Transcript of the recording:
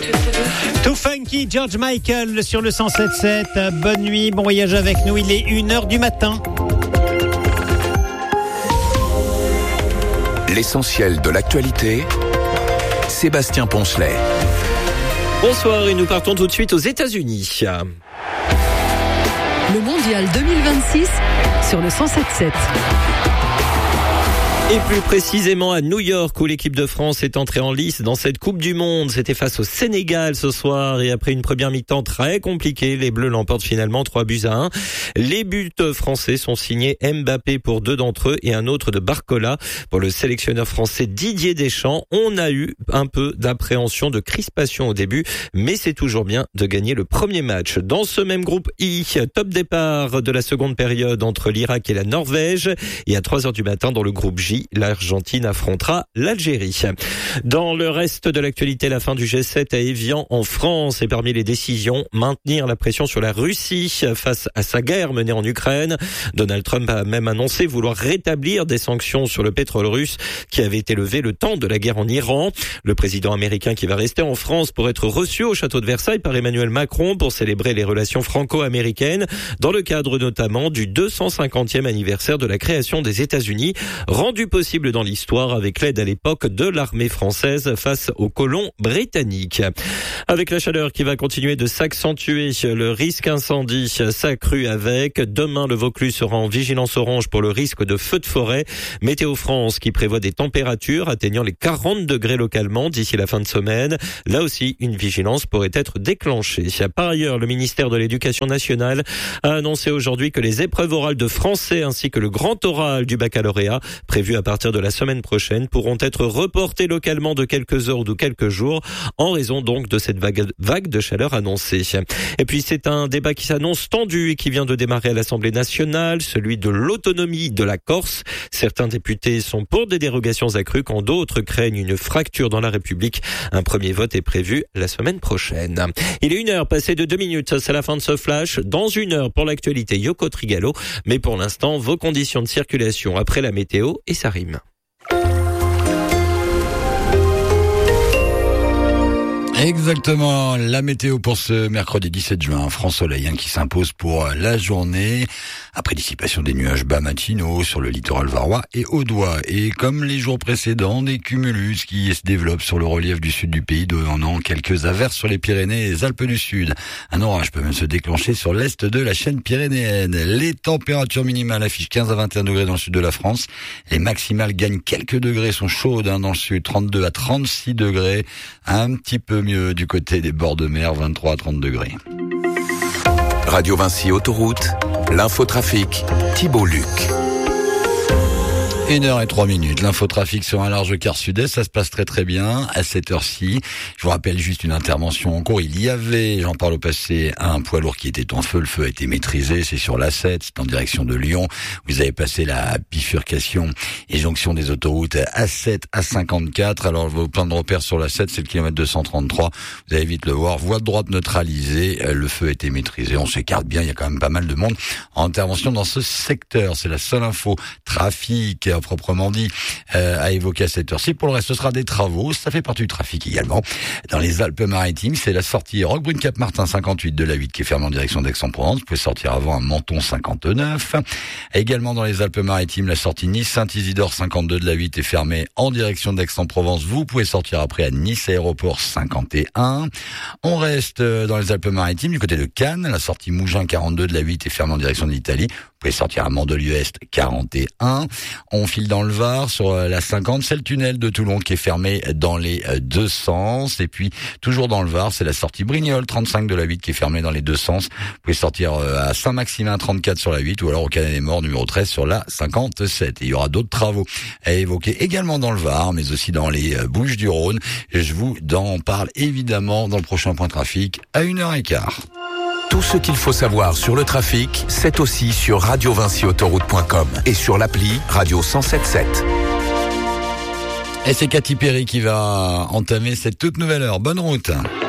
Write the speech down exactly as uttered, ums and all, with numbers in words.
Tout funky, George Michael sur le cent sept sept. Bonne nuit, bon voyage avec nous. Il est une heure du matin. L'essentiel de l'actualité, Sébastien Poncelet. Bonsoir et nous partons tout de suite aux États-Unis. Le mondial deux mille vingt-six sur le cent sept sept. Et plus précisément à New York où l'équipe de France est entrée en lice dans cette Coupe du Monde. C'était face au Sénégal ce soir et après une première mi-temps très compliquée, les Bleus l'emportent finalement trois buts à un. Les buts français sont signés Mbappé pour deux d'entre eux et un autre de Barcola. Pour le sélectionneur français Didier Deschamps, on a eu un peu d'appréhension, de crispation au début, mais c'est toujours bien de gagner le premier match. Dans ce même groupe I, top départ de la seconde période entre l'Irak et la Norvège et à trois heures du matin dans le groupe J, l'Argentine affrontera l'Algérie. Dans le reste de l'actualité, la fin du G sept à Évian en France et parmi les décisions, maintenir la pression sur la Russie face à sa guerre menée en Ukraine. Donald Trump a même annoncé vouloir rétablir des sanctions sur le pétrole russe qui avait été levé le temps de la guerre en Iran. Le président américain qui va rester en France pour être reçu au château de Versailles par Emmanuel Macron pour célébrer les relations franco-américaines dans le cadre notamment du deux cent cinquantième anniversaire de la création des États-Unis, rendu possible dans l'histoire avec l'aide à l'époque de l'armée française face aux colons britanniques. Avec la chaleur qui va continuer de s'accentuer, le risque incendie s'accrue avec. Demain, le Vaucluse sera en vigilance orange pour le risque de feu de forêt. Météo France qui prévoit des températures atteignant les quarante degrés localement d'ici la fin de semaine. Là aussi, une vigilance pourrait être déclenchée. Par ailleurs, le ministère de l'Éducation nationale a annoncé aujourd'hui que les épreuves orales de français ainsi que le grand oral du baccalauréat prévu à partir de la semaine prochaine pourront être reportés localement de quelques heures ou de quelques jours en raison donc de cette vague, vague de chaleur annoncée. Et puis c'est un débat qui s'annonce tendu et qui vient de démarrer à l'Assemblée nationale, celui de l'autonomie de la Corse. Certains députés sont pour des dérogations accrues quand d'autres craignent une fracture dans la République. Un premier vote est prévu la semaine prochaine. Il est une heure passée de deux minutes, c'est la fin de ce flash. Dans une heure pour l'actualité, Yoko Trigalo. Mais pour l'instant, vos conditions de circulation après la météo et ça rime. Exactement, la météo pour ce mercredi dix-sept juin, franc soleil hein, qui s'impose pour la journée, après dissipation des nuages bas matinaux sur le littoral varois et audois. Et comme les jours précédents, des cumulus qui se développent sur le relief du sud du pays, donnant quelques averses sur les Pyrénées et les Alpes du Sud. Un orage peut même se déclencher sur l'est de la chaîne pyrénéenne. Les températures minimales affichent quinze à vingt et un degrés dans le sud de la France. Les maximales gagnent quelques degrés, sont chaudes hein, dans le sud, trente-deux à trente-six degrés, un petit peu mieux du côté des bords de mer, vingt-trois à trente degrés. Radio Vinci Autoroute, l'infotrafic, Thibault Luc. Une heure et trois minutes. L'infotrafic sur un large quart sud-est, ça se passe très très bien à cette heure-ci. Je vous rappelle juste une intervention en cours. Il y avait, j'en parle au passé, un poids lourd qui était en feu. Le feu a été maîtrisé. C'est sur l'A sept, c'est en direction de Lyon. Vous avez passé la bifurcation et jonction des autoroutes A sept, A cinquante-quatre. Alors vos points de repère sur l'A sept, c'est le kilomètre deux cent trente-trois. Vous allez vite le voir. Voie de droite neutralisée. Le feu a été maîtrisé. On s'écarte bien. Il y a quand même pas mal de monde en intervention dans ce secteur. C'est la seule info trafic proprement dit euh, à évoquer à cette heure-ci. Pour le reste, ce sera des travaux. Ça fait partie du trafic également. Dans les Alpes-Maritimes, c'est la sortie Roquebrune-Cap-Martin cinquante-huit de la huit qui est fermée en direction d'Aix-en-Provence. Vous pouvez sortir avant à Menton cinquante-neuf. Également dans les Alpes-Maritimes, la sortie Nice-Saint-Isidore cinquante-deux de la huit est fermée en direction d'Aix-en-Provence. Vous pouvez sortir après à Nice-Aéroport cinquante et un. On reste dans les Alpes-Maritimes du côté de Cannes. La sortie Mougins quarante-deux de la huit est fermée en direction de l'Italie. Vous pouvez sortir à Mandelieu-Est quarante et un. On file dans le Var sur la cinquante, c'est le tunnel de Toulon qui est fermé dans les deux sens. Et puis toujours dans le Var, c'est la sortie Brignoles trente-cinq de la huit qui est fermée dans les deux sens. Vous pouvez sortir à Saint-Maximin trente-quatre sur la huit ou alors au Canet des Morts numéro treize sur la cinquante-sept. Et il y aura d'autres travaux à évoquer également dans le Var, mais aussi dans les Bouches-du-Rhône. Je vous en parle évidemment dans le prochain point trafic à une heure et quart. Tout ce qu'il faut savoir sur le trafic, c'est aussi sur radio vinci autoroute point com et sur l'appli Radio cent sept sept. Et c'est Cathy Perry qui va entamer cette toute nouvelle heure. Bonne route.